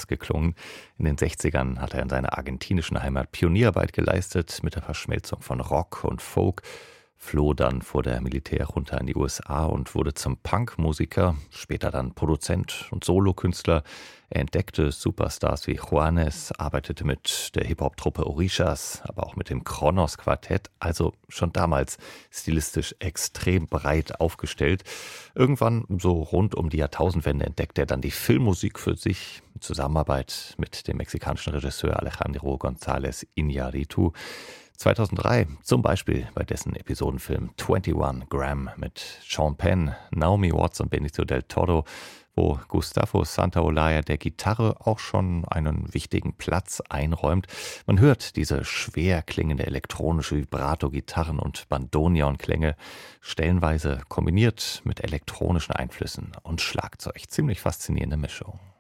Jazz geklungen. In den 60ern hat er in seiner argentinischen Heimat Pionierarbeit geleistet mit der Verschmelzung von Rock und Folk, floh dann vor der Militärjunta in die USA und wurde zum Punkmusiker, später dann Produzent und Solokünstler. Er entdeckte Superstars wie Juanes, arbeitete mit der Hip-Hop-Truppe Orishas, aber auch mit dem Kronos Quartett, also schon damals stilistisch extrem breit aufgestellt. Irgendwann, so rund um die Jahrtausendwende, entdeckte er dann die Filmmusik für sich, in Zusammenarbeit mit dem mexikanischen Regisseur Alejandro González Iñárritu. 2003 zum Beispiel bei dessen Episodenfilm 21 Gram mit Sean Penn, Naomi Watts und Benicio del Toro, wo Gustavo Santaolalla der Gitarre auch schon einen wichtigen Platz einräumt. Man hört diese schwer klingende elektronische Vibrato-Gitarren- und Bandoneon-Klänge, stellenweise kombiniert mit elektronischen Einflüssen und Schlagzeug. Ziemlich faszinierende Mischung.